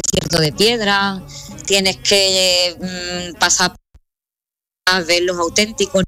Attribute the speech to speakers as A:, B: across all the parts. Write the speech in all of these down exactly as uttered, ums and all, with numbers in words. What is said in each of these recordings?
A: desierto de piedra, tienes que eh, pasar a ver los auténticos,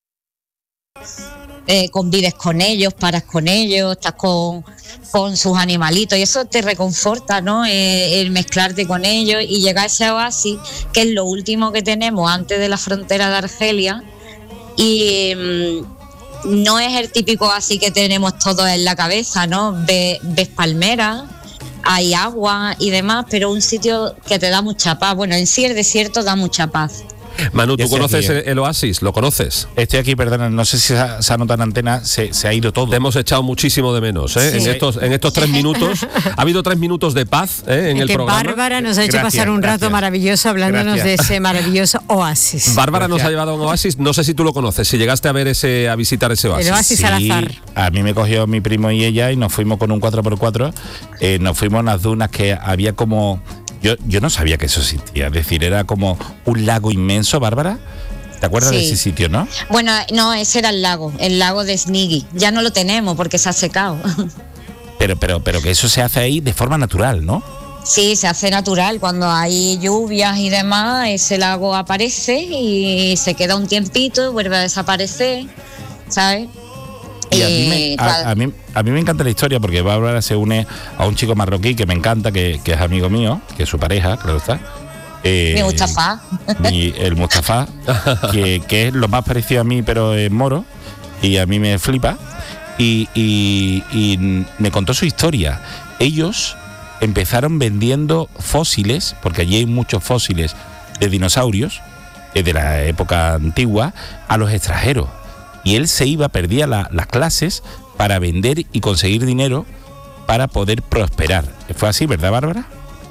A: eh, convives con ellos, paras con ellos, estás con, con sus animalitos y eso te reconforta, ¿no? Eh, el mezclarte con ellos y llegar a ese oasis, que es lo último que tenemos antes de la frontera de Argelia, y mmm, no es el típico oasis que tenemos todos en la cabeza, ¿no? Ves, ves palmeras, hay agua y demás, pero un sitio que te da mucha paz. Bueno, en sí el desierto da mucha paz.
B: Manu, ¿tú conoces el, el oasis? ¿Lo conoces?
C: Estoy aquí, perdona, no sé si se ha, se ha notado en antena, se, se ha ido todo.
B: Te hemos echado muchísimo de menos, ¿eh? Sí. En estos, en estos tres minutos. Ha habido tres minutos de paz, ¿eh? En es el
D: que
B: programa.
D: Bárbara nos ha hecho
C: Gracias,
D: pasar un
C: gracias.
D: rato maravilloso hablándonos
C: Gracias.
D: de ese maravilloso oasis.
B: Bárbara
C: Gracias.
B: nos ha llevado a un oasis, no sé si tú lo conoces, si llegaste a ver ese, a visitar ese oasis.
D: El oasis
C: Sí,
D: Salazar.
C: a mí me cogió mi primo y ella y nos fuimos con un cuatro por cuatro, eh, nos fuimos a unas dunas que había como... Yo, yo no sabía que eso existía, es decir, era como un lago inmenso, Bárbara. ¿Te acuerdas
A: Sí.
C: de ese sitio, no?
A: Bueno, no, ese era el lago, el lago de Snigi. Ya no lo tenemos porque se ha secado.
C: Pero, pero, pero que eso se hace ahí de forma natural, ¿no?
A: Sí, se hace natural. Cuando hay lluvias y demás, ese lago aparece y se queda un tiempito, vuelve a desaparecer, ¿sabes?
C: Y a mí, me,
A: Eh,
C: a, a, mí, a mí me encanta la historia porque Bárbara se une a un chico marroquí que me encanta, que, que es amigo mío, que es su pareja, claro está. Eh,
A: Mi Mustafa.
C: mi- el Mustafa, que, que es lo más parecido a mí, pero es moro, y a mí me flipa. Y, y, y me contó su historia. Ellos empezaron vendiendo fósiles, porque allí hay muchos fósiles de dinosaurios, eh, de la época antigua, a los extranjeros. Y él se iba, perdía la, las clases para vender y conseguir dinero para poder prosperar. ¿Fue así, verdad, Bárbara?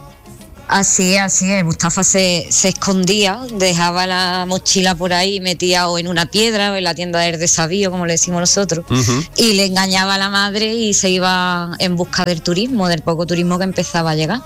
A: Así es, así es. Mustafa se, se escondía, dejaba la mochila por ahí metía o en una piedra o en la tienda del desavío, como le decimos nosotros,
B: Uh-huh.
A: y le engañaba a la madre y se iba en busca del turismo, del poco turismo que empezaba a llegar.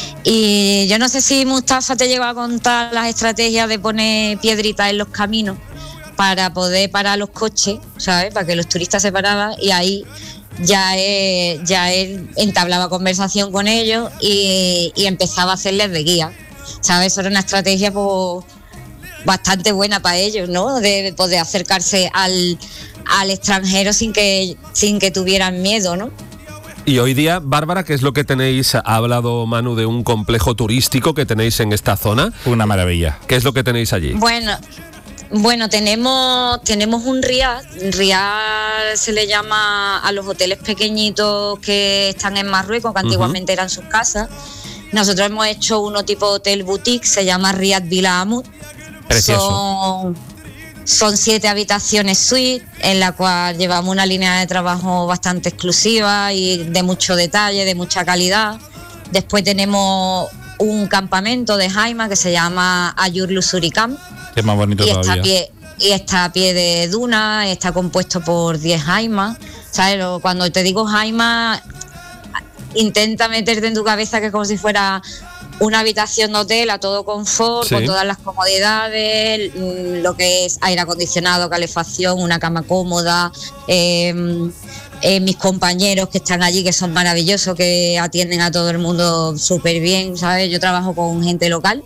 A: Y yo no sé si Mustafa te llegó a contar las estrategias de poner piedritas en los caminos para poder parar los coches, ¿sabes? Para que los turistas se paraban y ahí ya él, ya él entablaba conversación con ellos y, y empezaba a hacerles de guía, ¿sabes? Eso era una estrategia pues, bastante buena para ellos, ¿no? De poder acercarse al, al extranjero sin que, sin que tuvieran miedo, ¿no?
B: Y hoy día, Bárbara, ¿qué es lo que tenéis? Ha hablado Manu de un complejo turístico que tenéis en esta zona.
C: Una maravilla.
B: ¿Qué es lo que tenéis allí?
A: Bueno, bueno, tenemos tenemos un riad. Riad se le llama a los hoteles pequeñitos que están en Marruecos, que antiguamente eran sus casas. Nosotros hemos hecho uno tipo hotel boutique, se llama Riad Villa Amud.
C: Precioso.
A: Son, son siete habitaciones suite, en la cual llevamos una línea de trabajo bastante exclusiva y de mucho detalle, de mucha calidad. Después tenemos un campamento de Jaima que se llama Ayur Luxury Camp.
C: Es más bonito
A: Y está, a
C: todavía.
A: pie, y está a pie de duna, está compuesto por diez jaimas. ¿Sabes? Lo- Cuando te digo jaima, intenta meterte en tu cabeza que es como si fuera una habitación de hotel a todo confort,
B: Sí.
A: con todas las comodidades, mm, lo que es aire acondicionado, calefacción, una cama cómoda. eh, eh, mis compañeros que están allí, que son maravillosos, que atienden a todo el mundo súper bien, ¿sabes? Yo trabajo con gente local.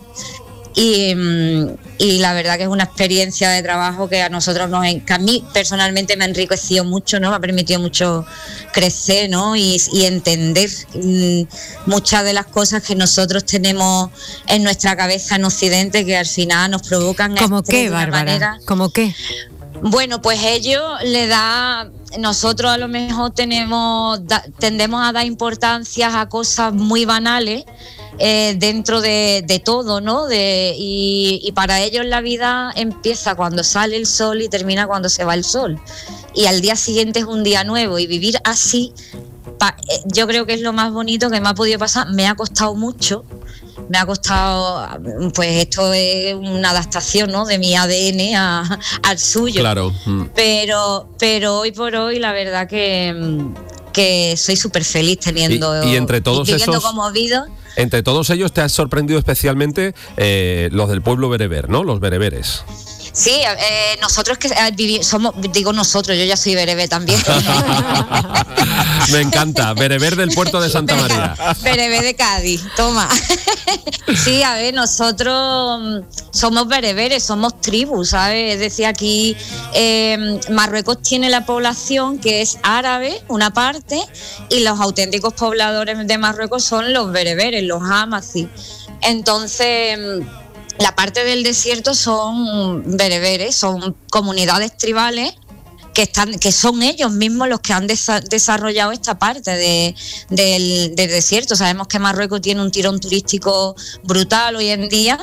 A: Y, mm, y la verdad que es una experiencia de trabajo que a nosotros nos, en- que a mí personalmente me ha enriquecido mucho, ¿no? Me ha permitido mucho crecer, ¿no? Y, y entender mm, muchas de las cosas que nosotros tenemos en nuestra cabeza en Occidente, que al final nos provocan
D: ¿Cómo
A: estrés
D: qué,
A: de una
D: Bárbara?
A: manera.
D: ¿Cómo qué?
A: Bueno, pues ellos le da, nosotros a lo mejor tenemos, da- tendemos a dar importancia a cosas muy banales eh, dentro de, de todo, ¿no? De, y, y para ellos la vida empieza cuando sale el sol y termina cuando se va el sol. Y al día siguiente es un día nuevo y vivir así, pa- eh, yo creo que es lo más bonito que me ha podido pasar. Me ha costado mucho. Me ha costado, pues esto es una adaptación, ¿no? De mi A D N a- al suyo.
B: Claro. Mm.
A: Pero, pero hoy por hoy la verdad que, que soy súper feliz teniendo
B: Y- y entre todos
A: viviendo
B: esos-
A: como vivo.
B: Entre todos ellos te has sorprendido especialmente eh, los del pueblo bereber, ¿no? Los bereberes.
A: Sí, eh, nosotros que eh, vivi- somos, digo nosotros, yo ya soy berebé también.
B: Me encanta, bereber del puerto de Santa María.
A: Berebé de Cádiz, toma. Sí, a ver, nosotros mm, somos bereberes, somos tribus, ¿sabes? Es decir, aquí eh, Marruecos tiene la población que es árabe, una parte, y los auténticos pobladores de Marruecos son los bereberes, los amazigh. Entonces, mm, la parte del desierto son bereberes, son comunidades tribales que están, que son ellos mismos los que han desa- desarrollado esta parte de, del, del desierto. Sabemos que Marruecos tiene un tirón turístico brutal hoy en día,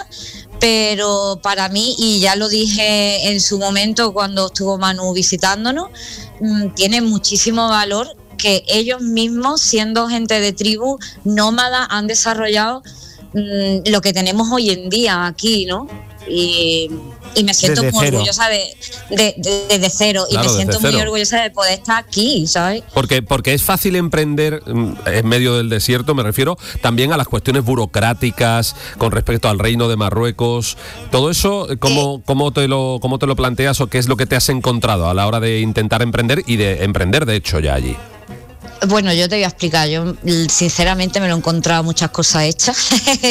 A: pero para mí, y ya lo dije en su momento cuando estuvo Manu visitándonos, mmm, tiene muchísimo valor que ellos mismos, siendo gente de tribu nómada, han desarrollado mmm, lo que tenemos hoy en día aquí, ¿no? Y, y me siento
C: Desde
A: muy
C: cero.
A: orgullosa de, de, de- desde cero.
B: Claro,
A: y me siento
B: desde
A: muy
B: cero.
A: orgullosa de poder estar aquí, ¿sabes?
B: Porque, porque es fácil emprender mm, en medio del desierto, me refiero también a las cuestiones burocráticas con respecto al reino de Marruecos. Todo eso, ¿cómo, cómo, te lo, ¿cómo te lo planteas o qué es lo que te has encontrado a la hora de intentar emprender y de emprender, de hecho, ya allí?
A: Bueno, yo te voy a explicar. Yo sinceramente me lo he encontrado muchas cosas hechas.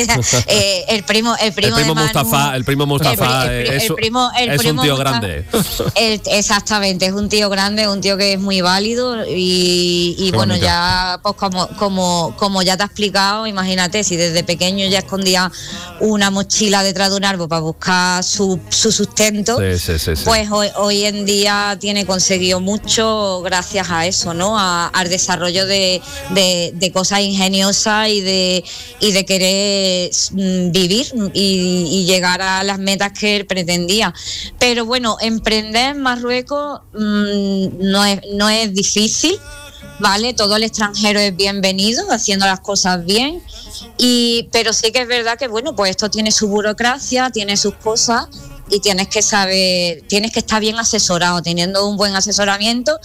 A: Eh, el primo, el primo,
B: el primo
A: de Manu,
B: Mustafa, el primo Mustafa
A: el pri- el pri-
B: es,
A: el primo- el
B: es
A: primo
B: un tío
A: Mustafa-
B: grande.
A: el- exactamente, es un tío grande, un tío que es muy válido y, y
C: Qué
A: bueno,
C: bonito.
A: ya pues como, como, como ya te ha explicado, imagínate, si desde pequeño ya escondía una mochila detrás de un árbol para buscar su, su sustento,
B: Sí, sí, sí, sí.
A: pues hoy, hoy en día tiene conseguido mucho gracias a eso, ¿no? A- al desarrollo de, de, de cosas ingeniosas y de, y de querer mm, vivir y, y llegar a las metas que él pretendía. Pero bueno, emprender en Marruecos mm, no es, no es difícil, ¿vale? Todo el extranjero es bienvenido, haciendo las cosas bien. Y, pero sí que es verdad que, bueno, pues esto tiene su burocracia, tiene sus cosas y tienes que saber, tienes que estar bien asesorado, teniendo un buen asesoramiento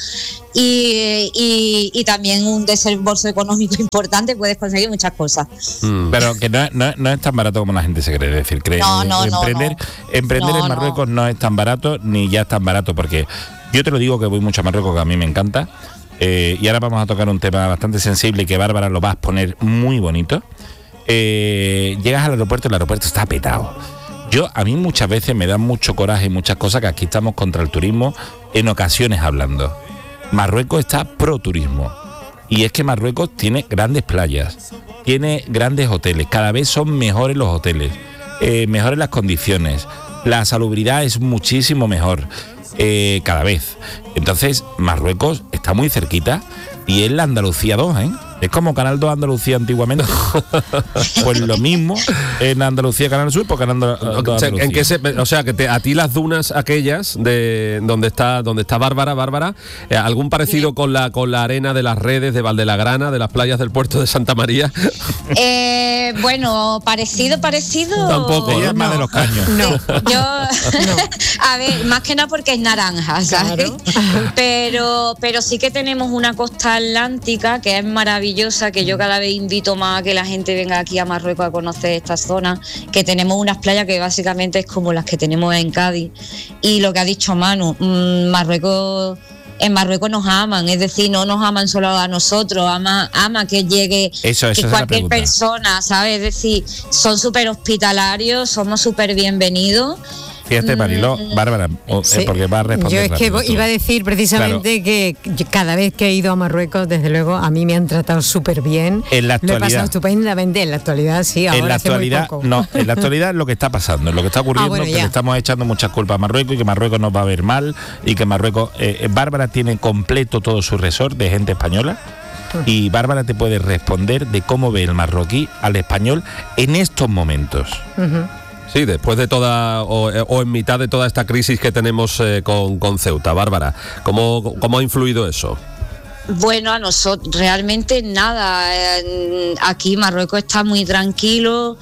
A: y, y, y también un desembolso económico importante, puedes conseguir muchas cosas.
B: Mm.
C: Pero que no, no- no es tan barato como la gente se cree. Es decir, cree,
A: No, no, no,
C: emprender,
A: no.
C: emprender
A: No,
C: en
A: no.
C: Marruecos no. es tan barato, ni ya es tan barato, porque yo te lo digo que voy mucho a Marruecos, que a mí me encanta. Eh, y ahora vamos a tocar un tema bastante sensible y que Bárbara lo va a exponer muy bonito. Eh, llegas al aeropuerto y el aeropuerto está petado. Yo, a mí muchas veces me da mucho coraje y muchas cosas que aquí estamos contra el turismo, en ocasiones hablando. Marruecos está pro turismo. Y es que Marruecos tiene grandes playas, tiene grandes hoteles, cada vez son mejores los hoteles, eh, mejores las condiciones, la salubridad es muchísimo mejor, eh, cada vez. Entonces, Marruecos está muy cerquita y es la Andalucía dos, ¿eh? Es como Canal dos Andalucía antiguamente. Pues lo mismo en Andalucía Canal Sur, porque en Andal-
B: O sea, ¿en qué se- o sea, que te- a ti las dunas aquellas de donde está donde está Bárbara, Bárbara, eh, algún parecido con la con la arena de las redes de Valdelagrana, de las playas del puerto de Santa María.
A: Eh, bueno, parecido, parecido.
B: Tampoco,
C: Ella es
B: ¿no?
C: más de los caños.
D: No.
A: Yo, a ver, más que nada porque es naranja, ¿sabes?
D: Claro.
A: Pero, pero sí que tenemos una costa atlántica que es maravillosa, que yo cada vez invito más a que la gente venga aquí a Marruecos a conocer esta zona, que tenemos unas playas que básicamente es como las que tenemos en Cádiz. Y lo que ha dicho Manu, mmm, Marruecos... En Marruecos nos aman, es decir, no nos aman solo a nosotros, ama, ama que llegue
C: Eso, eso
A: que
C: es la
A: cualquier
C: pregunta.
A: persona, ¿sabes? Es decir, son súper hospitalarios, somos súper bienvenidos.
C: Fíjate, Mariló, Bárbara, o- eh,
D: Sí.
C: porque va a responder.
D: Yo es que
C: rápido tú.
D: iba a decir precisamente que yo cada vez que he ido a Marruecos, desde luego, a mí me han tratado súper bien.
C: En la
D: Lo he pasado
C: actualidad.
D: estupendamente. En la actualidad, sí, ahora
C: En la
D: hace muy
C: actualidad,
D: poco.
C: no, en la actualidad es lo que está pasando, es lo que está ocurriendo,
D: Ah, bueno,
C: que
D: ya.
C: le estamos echando muchas culpas a Marruecos y que Marruecos nos va a ver mal y que Marruecos, eh, eh, Bárbara tiene completo todo su resort de gente española y Bárbara te puede responder de cómo ve el marroquí al español en estos momentos.
D: Ujú.
B: Sí, después de toda, o, o en mitad de toda esta crisis que tenemos eh, con, con Ceuta. Bárbara, ¿cómo, cómo ha influido eso?
A: Bueno, a nosotros realmente nada. Eh, Aquí Marruecos está muy tranquilo.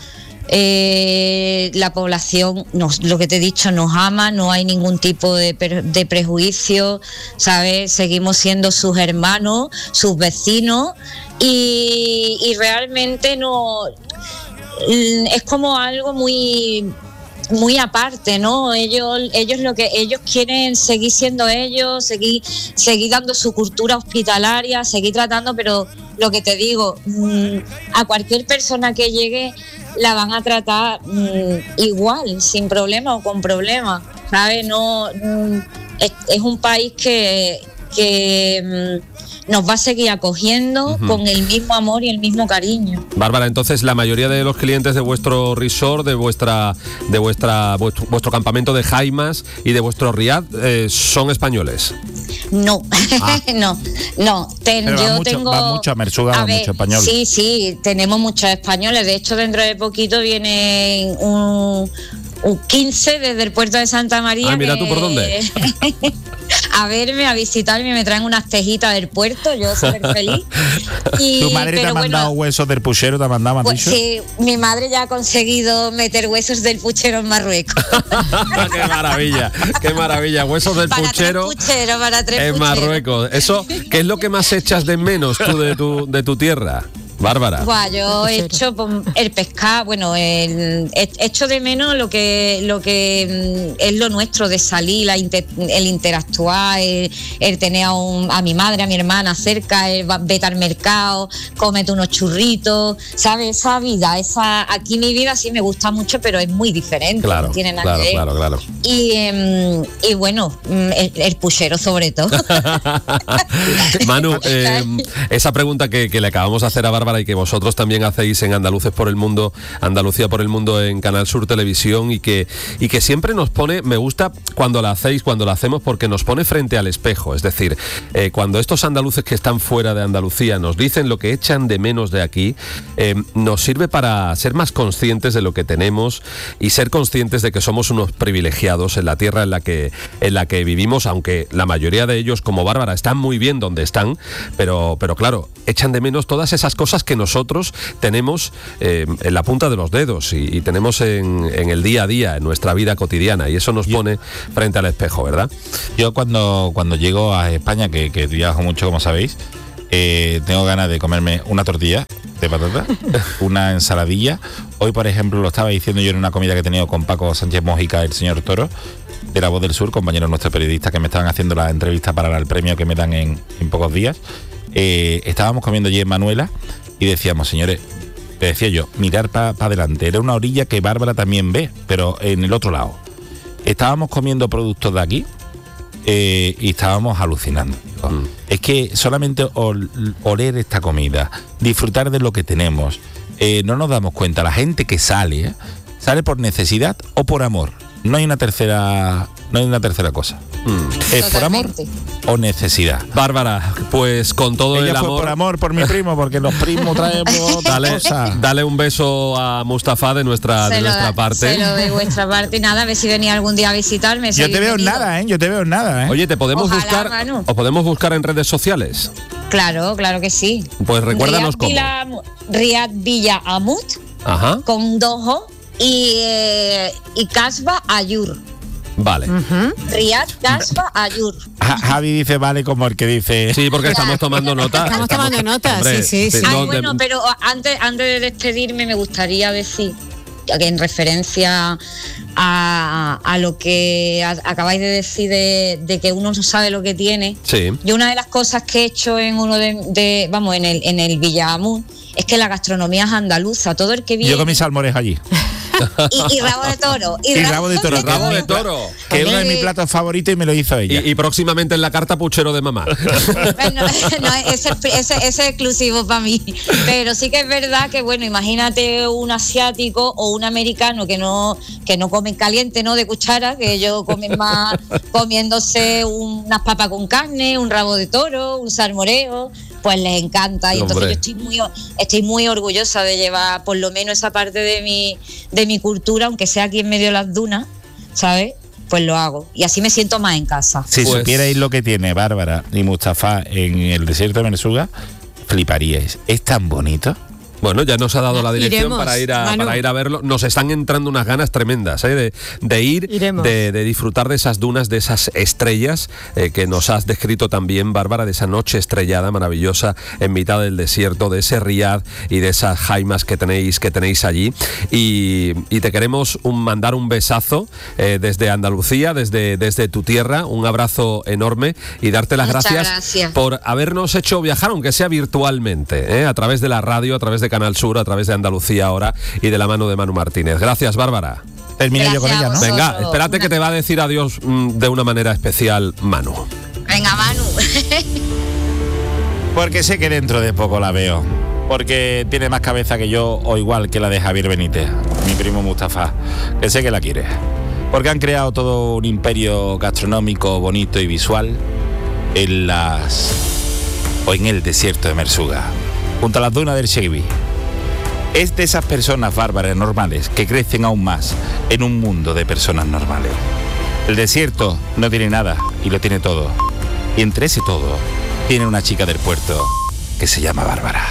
A: Eh, la población, nos, lo que te he dicho, nos ama, no hay ningún tipo de, per- de prejuicio, ¿sabes? Seguimos siendo sus hermanos, sus vecinos y, y realmente no... Es como algo muy muy aparte, ¿no? Ellos, ellos lo que ellos quieren seguir siendo ellos, seguir, seguir dando su cultura hospitalaria, seguir tratando, pero lo que te digo, mmm, a cualquier persona que llegue la van a tratar mmm, igual, sin problema o con problema, ¿sabes? No, mmm, es, es un país que, que mmm, nos va a seguir acogiendo uh-huh. con el mismo amor y el mismo cariño.
B: Bárbara, entonces la mayoría de los clientes de vuestro resort, de vuestra, de vuestra, vuestro, vuestro campamento de jaimas y de vuestro riad eh, son españoles.
A: No, ah. no, no. Ten,
C: Pero
A: yo
C: va mucho,
A: tengo.
C: Va mucho a Mersuga, va mucho español.
A: Sí, sí, tenemos muchos españoles. De hecho, dentro de poquito viene un, un quince desde el puerto de Santa María.
B: Ah, mira
A: que,
B: tú por dónde.
A: a verme, a visitarme, me traen unas tejitas del puerto, yo súper feliz. Y,
C: ¿Tu madre te ha mandado
A: bueno,
C: huesos del puchero? ¿Te ha mandado, más
A: pues,
C: dicho?
A: sí, mi madre ya ha conseguido meter huesos del puchero en Marruecos.
B: ¡Qué maravilla! ¡Qué maravilla! Huesos del
A: para
B: puchero,
A: tres puchero, para tres
B: en
A: pucheros.
B: Marruecos. Eso, ¿qué es lo que más echas de menos tú de tu, de tu tierra, Bárbara?
A: Buah, yo he hecho el pescado, bueno, el, he hecho de menos lo que lo que es lo nuestro, de salir, la inter, el interactuar, el, el tener a, un, a mi madre, a mi hermana cerca, el vete al mercado, cómete unos churritos, ¿sabes? Esa vida, esa aquí mi vida sí me gusta mucho, pero es muy diferente,
B: claro,
A: no tiene nada
B: claro,
A: que ver.
B: claro, claro.
A: Y, um, y bueno, el, el puchero sobre todo.
B: Manu, eh, esa pregunta que, que le acabamos de hacer a Bárbara y que vosotros también hacéis en Andaluces por el Mundo, Andalucía por el Mundo en Canal Sur Televisión y que, y que siempre nos pone, me gusta cuando la hacéis, cuando la hacemos porque nos pone frente al espejo, es decir, eh, cuando estos andaluces que están fuera de Andalucía nos dicen lo que echan de menos de aquí, eh, nos sirve para ser más conscientes de lo que tenemos y ser conscientes de que somos unos privilegiados en la tierra en la que, en la que vivimos, aunque la mayoría de ellos, como Bárbara, están muy bien donde están, pero, pero claro, echan de menos todas esas cosas que nosotros tenemos eh, en la punta de los dedos y, y tenemos en, en el día a día, en nuestra vida cotidiana, y eso nos
C: yo,
B: pone frente al espejo, ¿verdad?
C: Yo cuando, cuando llego a España, que, que viajo mucho, como sabéis, eh, tengo ganas de comerme una tortilla de patata, una ensaladilla. Hoy, por ejemplo, lo estaba diciendo yo en una comida que he tenido con Paco Sánchez Mójica, el señor Toro, de La Voz del Sur, compañeros nuestros periodistas que me estaban haciendo la entrevista para el premio que me dan en, en pocos días. Eh, estábamos comiendo allí en Manuela y decíamos, señores, te decía yo, mirar para pa adelante. Era una orilla que Bárbara también ve, pero en el otro lado. Estábamos comiendo productos de aquí eh, y estábamos alucinando. Mm. Es que solamente ol, oler esta comida, disfrutar de lo que tenemos, eh, no nos damos cuenta. La gente que sale, ¿eh? sale por necesidad o por amor. No hay una tercera, no hay una tercera cosa. Mm. ¿Es por amor o necesidad?
B: Bárbara, pues con todo
C: Ella
B: el amor.
C: Fue por amor, por mi primo, porque los primos traemos
B: dale,
C: cosas.
B: Dale un beso a Mustafa de nuestra, de nuestra
A: da,
B: parte.
A: Se lo de vuestra parte y nada, a ver si venía algún día a visitarme.
C: Yo te veo en nada, ¿eh? Yo te veo en nada, ¿eh?
B: Oye, ¿te podemos
A: Ojalá,
B: buscar
A: Manu.
B: o podemos buscar en redes sociales?
A: Claro, claro que sí.
B: Pues recuérdanos cómo.
A: Riad Villa Amut,
B: Ajá.
A: con dos O, y, eh, y Kasba Ayur.
B: Vale.
A: Uh-huh. Riad Kasba Ayur.
C: Ja, Javi dice vale como el que dice.
B: Sí, porque estamos tomando nota.
D: Estamos tomando nota, sí, sí, sí.
A: Ay,
B: no,
A: bueno,
B: de...
A: pero antes, antes de despedirme me gustaría decir que en referencia a, a lo que a, acabáis de decir de, de que uno no sabe lo que tiene.
B: Sí.
A: Yo una de las cosas que he hecho en uno de, de vamos, en el en el Villamún es que la gastronomía es andaluza. Todo el que viene.
C: Yo comí salmorejo allí.
A: Y, y rabo de toro. Y,
C: y rabo de toro.
B: Rabo de toro.
C: Que es uno de mis platos favoritos y me lo hizo ella.
B: Y, y próximamente en la carta puchero de mamá.
A: Bueno, no, ese, ese, ese es exclusivo para mí. Pero sí que es verdad que, bueno, imagínate un asiático o un americano que no, que no comen caliente, ¿no? De cuchara, que ellos comen más comiéndose unas papas con carne, un rabo de toro, un salmoreo. Pues les encanta y entonces Hombre. yo estoy muy estoy muy orgullosa de llevar por lo menos esa parte de mi de mi cultura, aunque sea aquí en medio de las dunas, ¿sabes? Pues lo hago y así me siento más en casa.
C: Si
B: pues...
C: supierais lo que tiene Bárbara y Mustafa en el desierto de Mersuga, fliparíais. Es tan bonito,
B: Bueno, ya nos ha dado la dirección
D: Iremos,
B: para ir a
D: Manu.
B: para ir a verlo. Nos están entrando unas ganas tremendas, ¿eh? de, de ir, de, de disfrutar de esas dunas, de esas estrellas eh, que nos has descrito también, Bárbara, de esa noche estrellada maravillosa en mitad del desierto, de ese riad y de esas jaimas que tenéis que tenéis allí. Y, y te queremos un, mandar un besazo eh, desde Andalucía, desde, desde tu tierra, un abrazo enorme y darte las
A: Muchas
B: gracias,
A: gracias.
B: por habernos hecho viajar, aunque sea virtualmente, ¿eh? a través de la radio, a través de Canal Sur, a través de Andalucía Ahora y de la mano de Manu Martínez. Gracias, Bárbara.
C: Termino yo con
A: Gracias
C: ella,
A: a
C: ¿no?
A: vosotros.
B: Venga, espérate que te va a decir adiós mm, de una manera especial, Manu.
A: Venga, Manu.
C: Porque sé que dentro de poco la veo. Porque tiene más cabeza que yo, o igual que la de Javier Benítez, mi primo Mustafa, que sé que la quiere. Porque han creado todo un imperio gastronómico bonito y visual en las... o en el desierto de Mersuga, junto a las dunas del Shegibi. Es de esas personas bárbaras normales que crecen aún más en un mundo de personas normales. El desierto no tiene nada y lo tiene todo. Y entre ese todo tiene una chica del puerto que se llama Bárbara.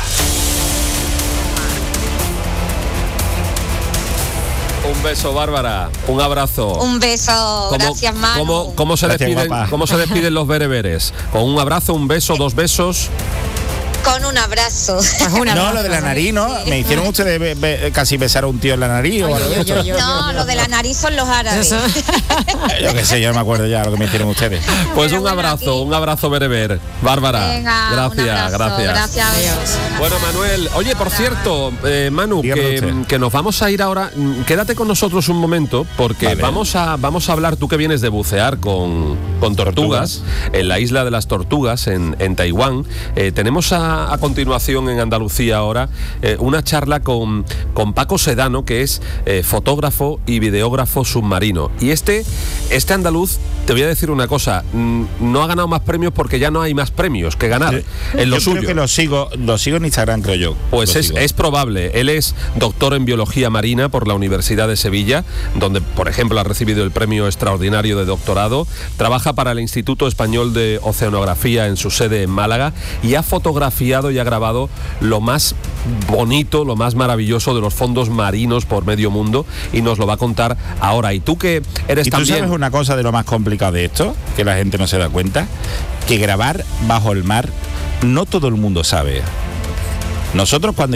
B: Un beso, Bárbara. Un abrazo.
A: Un beso.
B: ¿Cómo-
A: Gracias, Manu.
B: ¿cómo, cómo se
C: Gracias,
B: despiden,
C: guapa.
B: ¿Cómo se despiden los bereberes? ¿Con un abrazo, un beso, dos besos?
A: Con un abrazo.
D: Una
C: No,
D: abrazo.
C: lo de la nariz, ¿no? Me hicieron ustedes be- be- casi besar a un tío en la nariz o algo de esto.
A: No, lo de la nariz son los árabes.
D: Eso.
C: Yo qué sé, yo no me acuerdo ya lo que me hicieron ustedes.
B: Pues
A: Pero
B: un
A: bueno,
B: abrazo,
A: aquí-
B: un abrazo bereber. Bárbara,
A: Venga,
B: gracias,
A: un abrazo.
B: gracias.
A: Gracias a
D: Adiós.
A: vosotros.
B: Bueno, Manuel, oye, por cierto, eh, Manu,
C: Dígame
B: que,
C: usted.
B: que nos vamos a ir ahora. mm, Quédate con nosotros un momento, porque
C: Vale.
B: vamos a vamos a hablar, tú que vienes de bucear con, con tortugas, en la isla de las tortugas, en, en Taiwán. Eh, tenemos a, a continuación en Andalucía ahora eh, una charla con, con Paco Sedano, que es eh, fotógrafo y videógrafo submarino. Y este, este andaluz, te voy a decir una cosa, mm, no ha ganado más premios porque ya no hay más premios que ganar en lo
C: yo
B: suyo.
C: creo que lo sigo, lo sigo en Instagram, creo yo.
B: Pues
C: Lo
B: es,
C: sigo.
B: es probable. Él es doctor en biología marina por la Universidad de Sevilla, donde, por ejemplo, ha recibido el premio extraordinario de doctorado. Trabaja para el Instituto Español de Oceanografía en su sede en Málaga y ha fotografiado y ha grabado lo más bonito, lo más maravilloso de los fondos marinos por medio mundo y nos lo va a contar ahora. Y tú que eres
C: ¿Y tú
B: también...
C: sabes una cosa de lo más complicado de esto? Que la gente no se da cuenta. Que grabar bajo el mar no todo el mundo sabe. Nosotros cuando